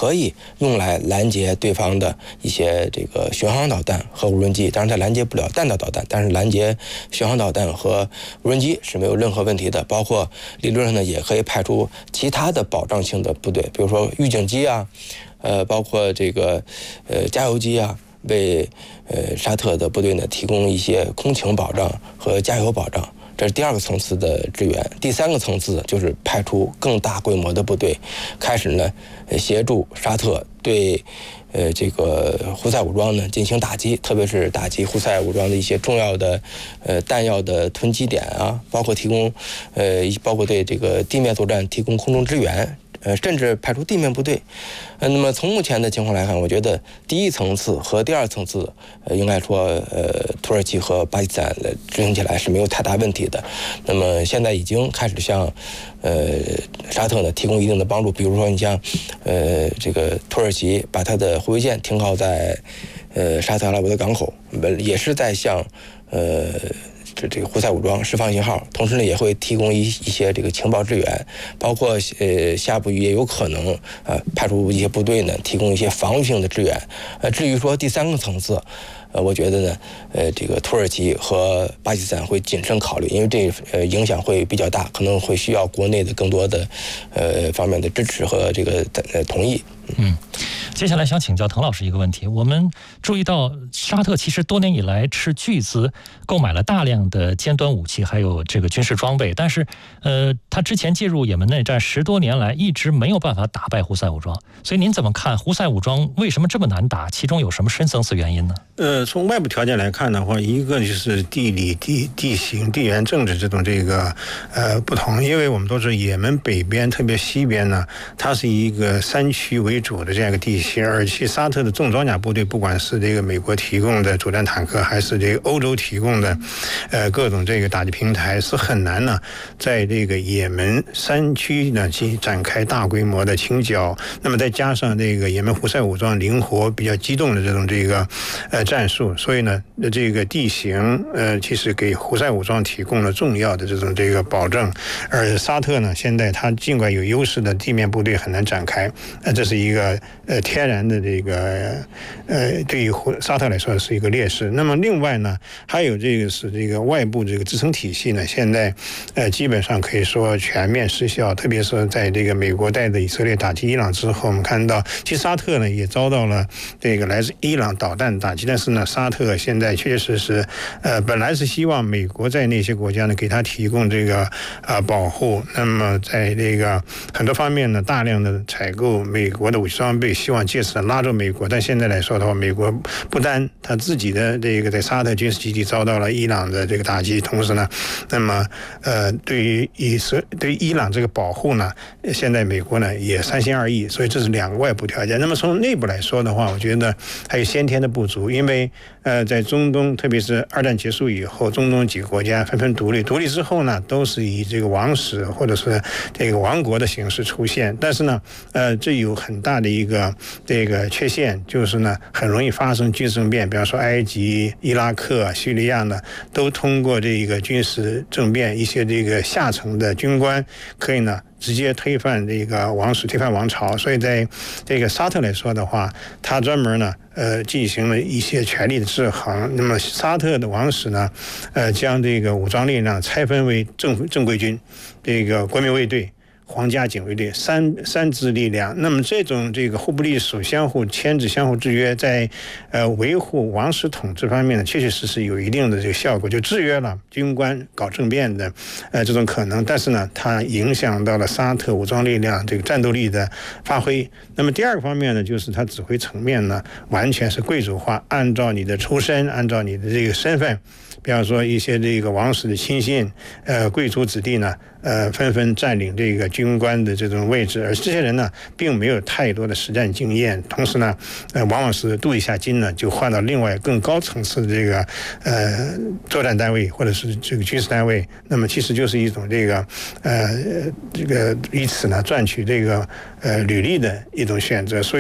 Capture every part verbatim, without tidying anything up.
可以用来拦截对方的一些这个巡航导弹和无人机。当然，它拦截不了弹道导弹，但是拦截巡航导弹和无人机是没有任何问题的。包括理论上呢，也可以派出其他的保障性的部队，比如说预警机啊，呃，包括这个呃加油机啊，为呃沙特的部队呢提供一些空勤保障和加油保障。这是第二个层次的支援。第三个层次就是派出更大规模的部队，开始呢协助沙特对呃这个胡塞武装呢进行打击，特别是打击胡塞武装的一些重要的呃弹药的囤积点啊，包括提供呃包括对这个地面作战提供空中支援。呃，甚至派出地面部队。呃，那么从目前的情况来看，我觉得第一层次和第二层次，呃，应该说，呃，土耳其和巴基斯坦的执行起来是没有太大问题的。那么现在已经开始向，呃，沙特呢提供一定的帮助，比如说你像，呃，这个土耳其把它的护卫舰停靠在，呃，沙特阿拉伯的港口，也是在向，呃。这这个胡塞武装释放信号，同时呢也会提供一一些这个情报支援，包括呃下步也有可能呃派出一些部队呢提供一些防御性的支援。呃，至于说第三个层次，呃，我觉得呢，呃，这个土耳其和巴基斯坦会谨慎考虑，因为这呃影响会比较大，可能会需要国内的更多的呃方面的支持和这个呃同意。 嗯，接下来想请教滕老师一个问题。我们注意到沙特其实多年以来斥巨资购买了大量的尖端武器，还有这个军事装备，但是呃，他之前介入也门内战十多年来一直没有办法打败胡塞武装。所以您怎么看胡塞武装为什么这么难打？其中有什么深层次原因呢？ 呃，从外部条件来看的话，一个就是地理、地地形、地缘政治这种这个呃不同，因为我们都知道也门北边，特别西边呢，它是一个山区为主的这样一个地形，而且沙特的重装甲部队，不管是这个美国提供的主战坦克，还是这个欧洲提供的呃各种这个打击平台，是很难呢在这个也门山区呢去展开大规模的清剿。那么再加上这个也门胡塞武装灵活、比较机动的这种这个呃战术，所以呢，这个地形呃其实给胡塞武装提供了重要的这种这个保证。而沙特呢，现在它尽管有优势的地面部队很难展开，呃，这是一个呃天然的这个呃对于沙特来说是一个劣势。那么另外呢，还有这个是这个外部这个支撑体系呢，现在呃基本上可以说全面失效。特别是在这个美国带着以色列打击伊朗之后，我们看到其实沙特呢也遭到了这个来自伊朗导弹打击，但是呢，沙特现在确实是呃本来是希望美国在那些国家呢给他提供这个呃保护，那么在这个很多方面呢大量的采购美国的武器装备，希望借此拉住美国。但现在来说的话，美国不单他自己的这个在沙特军事基地遭到了伊朗的这个打击，同时呢，那么呃对于以色对于伊朗这个保护呢，现在美国呢也三心二意，所以这是两个外部条件。那么从内部来说的话，我觉得还有先天的不足，因为呃在中东，特别是二战结束以后，中东几个国家纷纷独立，独立之后呢，都是以这个王室或者是这个王国的形式出现，但是呢，呃，这有很大的一个这个缺陷，就是呢，很容易发生军事政变，比方说埃及、伊拉克、叙利亚呢，都通过这个军事政变，一些这个下层的军官可以呢直接推翻这个王室，推翻王朝。所以在这个沙特来说的话，他专门呢呃进行了一些权力的制衡。那么沙特的王室呢，呃将这个武装力量拆分为正正规军、这个国民卫队、皇家警卫队三三支力量。那么这种这个互不隶属、相互牵制、相互制约，在呃维护王室统治方面呢，确确实实有一定的这个效果，就制约了军官搞政变的呃这种可能。但是呢，它影响到了沙特武装力量这个战斗力的发挥。那么第二个方面呢，就是它指挥层面呢，完全是贵族化，按照你的出身，按照你的这个身份。比方说一些这个王室的亲信，呃，贵族子弟呢，呃，纷纷占领这个军官的这种位置，而这些人呢，并没有太多的实战经验，同时呢，呃，往往是镀一下金呢，就换到另外更高层次的这个呃作战单位或者是这个军事单位，那么其实就是一种这个呃这个以此呢赚取这个呃履历的一种选择。所以呢，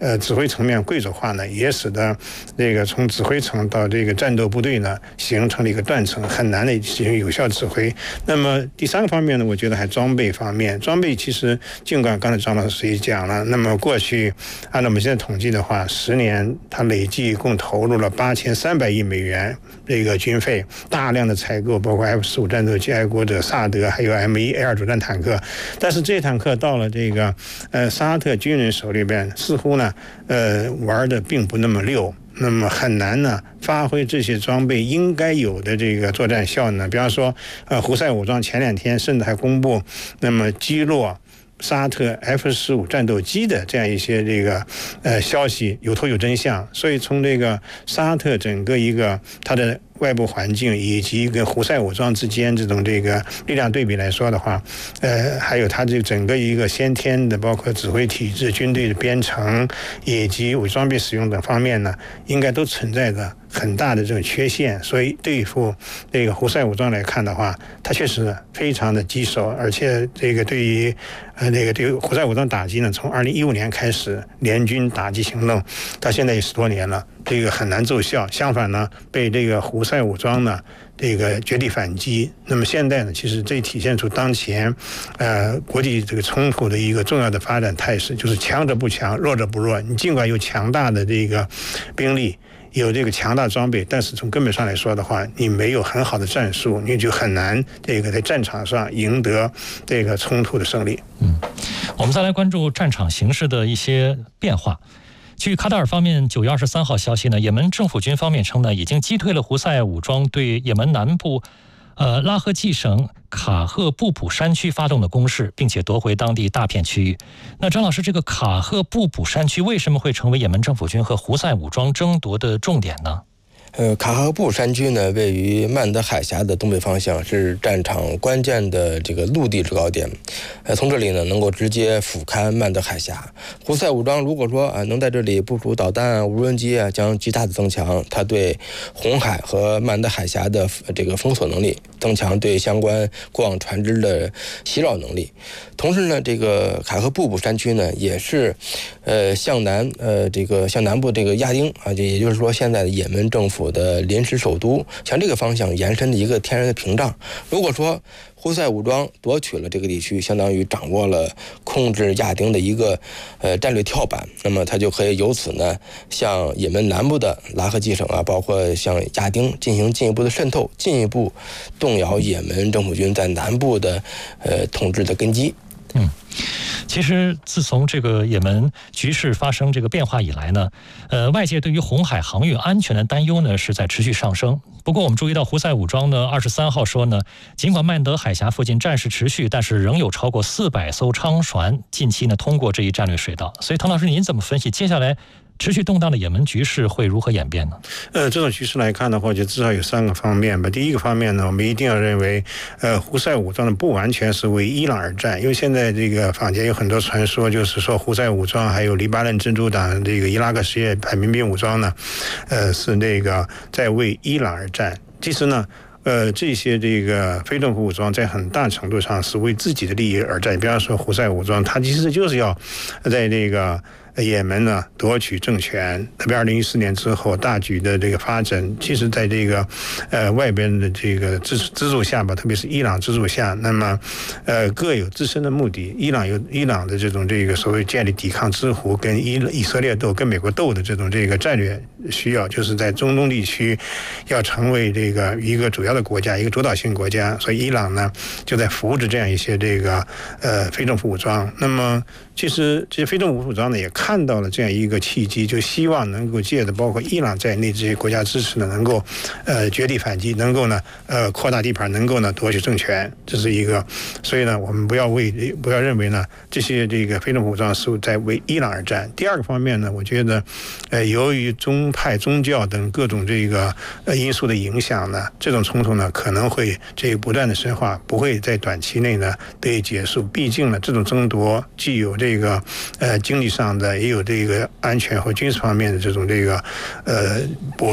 呃指挥层面贵族化呢，也使得这个从指挥层到这个战斗部队呢形成了一个断层，很难的进行有效指挥。那么第三个方面呢，我觉得还装备方面，装备其实尽管刚才张老师也讲了，那么过去按照我们现在统计的话，十年它累计一共投入了八千三百亿美元这个军费，大量的采购，包括 F 十五战斗机、爱国者、萨德，还有 M 一 A 二主战坦克。但是这些坦克到了这个呃沙特军人手里边，似乎呢呃玩的并不那么溜。那么很难呢发挥这些装备应该有的这个作战效能。比方说，呃，胡塞武装前两天甚至还公布，那么击落沙特 F 十五战斗机的这样一些这个呃消息，有头有真相。所以从这个沙特整个一个它的外部环境以及跟胡塞武装之间这种这个力量对比来说的话，呃，还有它这整个一个先天的，包括指挥体制、军队的编程以及武装备使用等方面呢，应该都存在着很大的这种缺陷。所以对付这个胡塞武装来看的话，它确实非常的棘手，而且这个对于呃那个对于胡塞武装打击呢，从二零一五年开始联军打击行动，到现在也十多年了，这个很难奏效。相反呢，被这个胡塞武装呢这个绝地反击。那么现在呢，其实这体现出当前呃国际这个冲突的一个重要的发展态势，就是强者不强，弱者不弱。你尽管有强大的这个兵力，有这个强大装备，但是从根本上来说的话，你没有很好的战术，你就很难这个在战场上赢得这个冲突的胜利。 嗯，我们再来关注战场形势的一些变化。据卡塔尔方面九月二十三号消息呢，也门政府军方面称呢，已经击退了胡塞武装对也门南部呃拉赫季省卡赫布卜山区发动的攻势，并且夺回当地大片区域。那张老师，这个卡赫布卜山区为什么会成为也门政府军和胡塞武装争夺的重点呢？ 呃，卡赫布山区呢，位于曼德海峡的东北方向，是战场关键的这个陆地制高点。呃，从这里呢，能够直接俯瞰曼德海峡。胡塞武装如果说啊，能在这里部署导弹啊、无人机啊，将极大的增强它对红海和曼德海峡的这个封锁能力，增强对相关过往船只的袭扰能力。同时呢，这个卡赫布卜山区呢，也是呃向南呃这个向南部这个亚丁啊，也就是说现在的也门政府的临时首都，向这个方向延伸的一个天然的屏障。如果说胡塞武装夺取了这个地区，相当于掌握了控制亚丁的一个呃战略跳板，那么它就可以由此呢向也门南部的拉赫季省啊，包括向亚丁进行进一步的渗透，进一步动摇也门政府军在南部的呃统治的根基。 嗯，其实自从这个也门局势发生这个变化以来呢，呃，外界对于红海航运安全的担忧呢是在持续上升。不过我们注意到胡塞武装呢二十三号说呢，尽管曼德海峡附近战事持续，但是仍有超过四百艘商船近期呢通过这一战略水道。所以滕老师，您怎么分析接下来持续动荡的也门局势会如何演变呢？ 呃，这种局势来看的话，就至少有三个方面吧。第一个方面呢，我们一定要认为，呃，胡塞武装呢不完全是为伊朗而战，因为现在这个坊间有很多传说，就是说胡塞武装还有黎巴嫩真主党这个伊拉克什叶派民兵武装呢，呃，是那个在为伊朗而战。其实呢，呃，这些这个非政府武装在很大程度上是为自己的利益而战。比方说胡塞武装，它其实就是要在这个也门呢夺取政权，特别二零一四年之后大举的这个发展，其实在这个呃外边的这个资资助下吧，特别是伊朗资助下，那么呃各有自身的目的。伊朗有伊朗的这种这个所谓建立抵抗之湖，跟以以色列斗、跟美国斗的这种这个战略需要，就是在中东地区要成为这个一个主要的国家，一个主导性国家。所以伊朗呢就在扶持这样一些这个呃非政府武装。那么其实这些非政府武装呢也看到了这样一个契机，就希望能够借着包括伊朗在内这些国家支持呢，能够呃绝地反击，能够呢呃扩大地盘，能够呢夺取政权，这是一个。所以呢，我们不要为不要认为呢这些这个非政府武装是在为伊朗而战。第二个方面呢，我觉得呃由于宗派、宗教等各种这个呃因素的影响呢，这种冲突呢可能会这个不断的深化，不会在短期内呢得以结束。毕竟呢，这种争夺既有这个呃经济上的，也有这个安全和军事方面的这种这个呃博弈。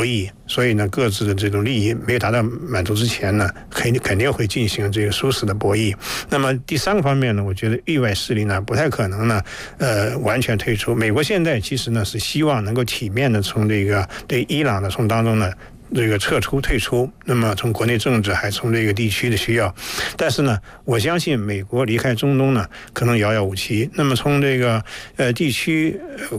所以呢，各自的这种利益没有达到满足之前呢，肯肯定会进行这个殊死的博弈。那么第三个方面呢，我觉得域外势力呢不太可能呢，呃，完全退出。美国现在其实呢是希望能够体面的从这个对伊朗的从当中呢。这个撤出退出，那么从国内政治还从这个地区的需要，但是呢，我相信美国离开中东呢，可能遥遥无期。那么从这个呃地区